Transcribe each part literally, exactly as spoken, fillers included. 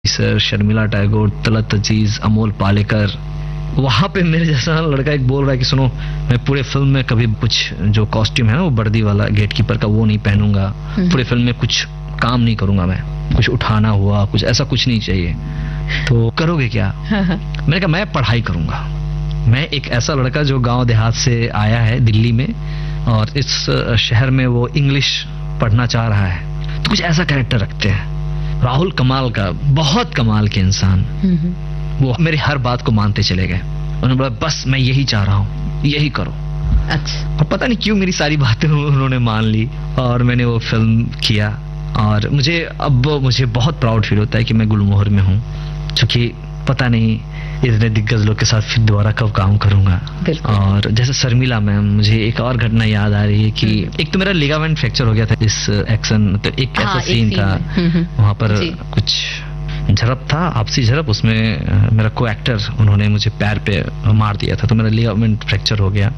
Sir, Sharmila Tagore, Talat अजीज, अमोल पालेकर, वहां पे मेरे जैसा लड़का एक बोल रहा है कि सुनो, मैं पूरे फिल्म में कभी कुछ जो कॉस्ट्यूम है ना वो वर्दी वाला गेटकीपर का वो नहीं पहनूंगा, पूरे फिल्म में कुछ काम नहीं करूंगा, मैं कुछ उठाना हुआ कुछ ऐसा कुछ नहीं चाहिए, तो करोगे क्या? मैंने कहा मैं पढ़ाई करूंगा। मैं एक ऐसा लड़का जो गांव देहात से आया है दिल्ली में और इस शहर में वो इंग्लिश पढ़ना चाह रहा है, तो कुछ ऐसा कैरेक्टर रखते हैं। राहुल कमाल का, बहुत कमाल के इंसान, वो मेरी हर बात को मानते चले गए। उन्होंने बोला बस मैं यही चाह रहा हूँ, यही करो। अच्छा। और पता नहीं क्यों मेरी सारी बातें उन्होंने मान ली और मैंने वो फिल्म किया। और मुझे अब मुझे बहुत प्राउड फील होता है कि मैं गुलमोहर में हूँ, क्योंकि पता नहीं इतने दिग्गज लोग के साथ फिर दोबारा कब काम करूंगा। और जैसे शर्मिला मैम, मुझे एक और घटना याद आ रही है कि एक तो मेरा लिगामेंट फ्रैक्चर हो गया था इस एक्शन, तो एक ऐसा हाँ, सीन था वहां पर कुछ झड़प था, आपसी झड़प, उसमें मेरा को एक्टर उन्होंने मुझे पैर पे मार दिया था, तो मेरा लिगामेंट फ्रैक्चर हो गया।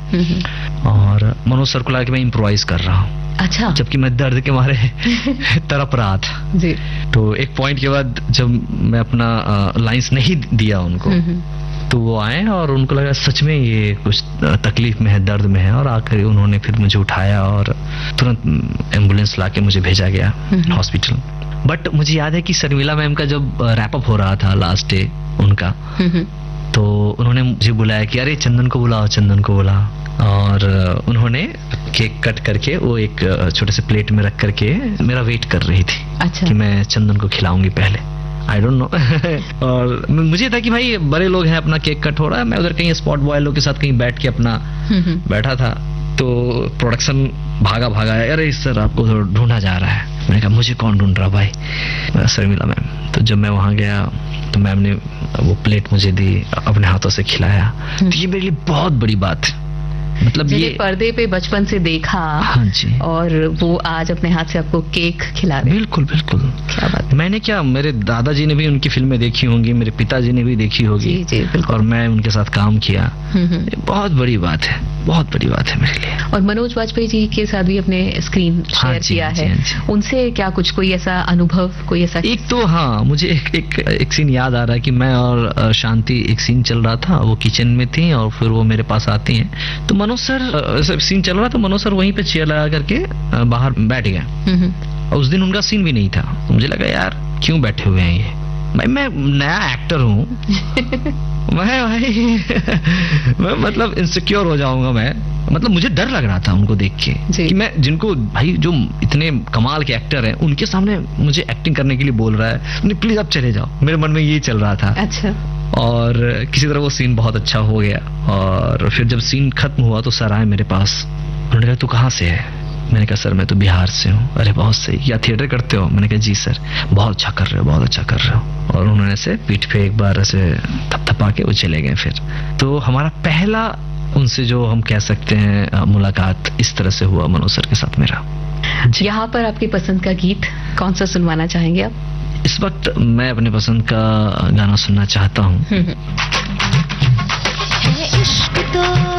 और मनोज सर को लगा कि मैं इम्प्रोवाइज कर रहा हूँ, अच्छा, जबकि मैं दर्द के मारे तड़प रहा था जी। तो एक पॉइंट के बाद जब मैं अपना लाइंस नहीं दिया उनको, तो वो आए और उनको लगा सच में ये कुछ तकलीफ में है, दर्द में है, और आकर उन्होंने फिर मुझे उठाया और तुरंत एम्बुलेंस लाके मुझे भेजा गया हॉस्पिटल। बट मुझे याद है कि शर्मिला मैम का जब रैप अप हो रहा था लास्ट डे उनका, तो उन्होंने मुझे बुलाया कि अरे चंदन को बुलाओ, चंदन को बुलाओ, और उन्होंने केक कट करके वो एक छोटे से प्लेट में रख करके मेरा वेट कर रही थी। अच्छा। कि मैं चंदन को खिलाऊंगी पहले, आई डोंट नो। और मुझे था कि भाई बड़े लोग हैं, अपना केक कट हो रहा है, मैं उधर कहीं स्पॉट बॉय लोग के साथ कहीं बैठ के अपना बैठा था, तो प्रोडक्शन भागा भागा, अरे सर आपको तो ढूंढा जा रहा है। मैंने कहा मुझे कौन ढूंढ रहा भाई, शर्मिला मैम। तो जब मैं वहां गया तो मैम ने वो प्लेट मुझे दी, अपने हाथों से खिलाया, तो ये मेरे लिए बहुत बड़ी बात है। मतलब ये पर्दे पे बचपन से देखा, हाँ जी, और वो आज अपने हाथ से आपको केक खिला रहे। बिल्कुल बिल्कुल, क्या बात। मैंने क्या, मेरे दादाजी ने भी उनकी फिल्में देखी होंगी, मेरे पिताजी ने भी देखी होगी, जी, जी, और मैं उनके साथ काम किया। बहुत बड़ी बात है, बहुत बड़ी बात है मेरे लिए। और मनोज वाजपेयी जी के साथ भी अपने स्क्रीन शेयर हाँ किया है, हाँ उनसे क्या कुछ कोई ऐसा अनुभव, कोई ऐसा? एक तो हाँ, मुझे एक एक, एक सीन याद आ रहा है कि मैं और शांति, एक सीन चल रहा था, वो किचन में थी और फिर वो मेरे पास आती हैं, तो मनोज सर सीन चल रहा था, मनोज सर वहीं पे चेयर लगा करके बाहर बैठ गए। और उस दिन उनका सीन भी नहीं था, तो मुझे लगा यार क्यों बैठे हुए हैं ये, भाई मैं नया एक्टर हूँ, मैं भाई मैं मतलब इनसिक्योर हो जाऊंगा मैं, मतलब मुझे डर लग रहा था उनको देख के कि मैं, जिनको भाई जो इतने कमाल के एक्टर हैं उनके सामने मुझे एक्टिंग करने के लिए बोल रहा है, प्लीज आप चले जाओ, मेरे मन में ये चल रहा था। अच्छा। और किसी तरह वो सीन बहुत अच्छा हो गया, और फिर जब सीन खत्म हुआ तो सर आए मेरे पास, उन्होंने कहा तू कहाँ से है? मैंने कहा सर मैं तो बिहार से हूँ। अरे बहुत सही, या थिएटर करते हो? मैंने कहा जी सर। बहुत अच्छा कर रहे हो, बहुत अच्छा कर रहे हो। और उन्होंने ऐसे पीठ पे एक बार ऐसे थपथपा के वो चले गए। फिर तो हमारा पहला उनसे जो हम कह सकते हैं मुलाकात इस तरह से हुआ मनोज सर के साथ मेरा। यहाँ पर आपकी पसंद का गीत कौन सा सुनवाना चाहेंगे आप? इस वक्त मैं अपने पसंद का गाना सुनना चाहता हूँ। इश्क तो